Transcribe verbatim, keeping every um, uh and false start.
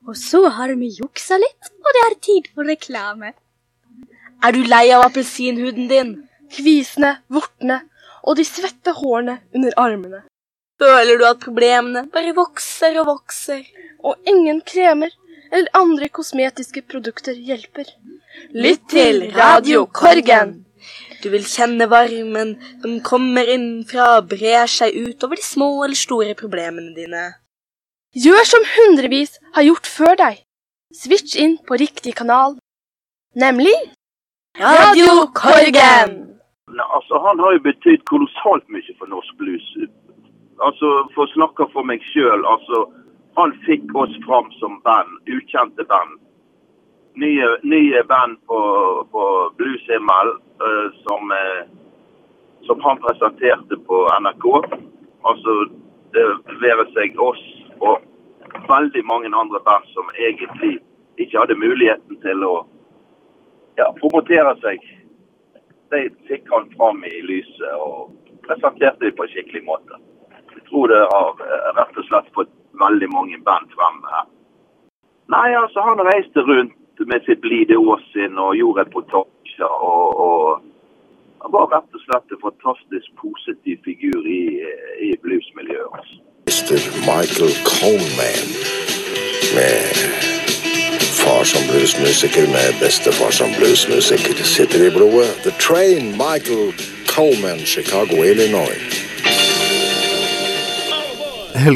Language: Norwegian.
Og så har vi juksa litt, og det er tid for reklame. Er du lei av appelsinhuden din? Kvisene, vortene og de svette hårene under armene. Føler du at problemene bare vokser og vokser? Og ingen kremer eller andre kosmetiske produkter hjelper. Lytt til Radio Korgen! Du vil kjenne varmen som kommer innfra og brer seg ut over de små eller store problemene dine. Gjør som hundrevis har gjort før deg. Switch inn på riktig kanal. Nemlig Radio Korgen! Altså, han har jo betydd kolossalt mye for norsk blues. Altså, for å snakke for meg selv, altså, han fikk oss fram som band, ukjente band. Nye, nye band på, på Blueshimmel, uh, som, uh, som han presenterte på N R K. Altså, det være seg oss og veldig mange andre band som egentlig ikke hadde muligheten til å ja, promotere seg. De fikk han fram i lyset og presenterte det på en skikkelig måte. Jeg tror det har rett og slett fått veldig mange band frem her. Nei, altså han reiste rundt med sitt blide åsinn og gjorde reportasjer og, og han var rett og slett en fantastisk positiv figur i, i bluesmiljøet. mister Michael Coleman med far som bluesmusiker med bestefar som bluesmusiker sitter i blodet. The Train, Michael Coleman, Chicago, Illinois.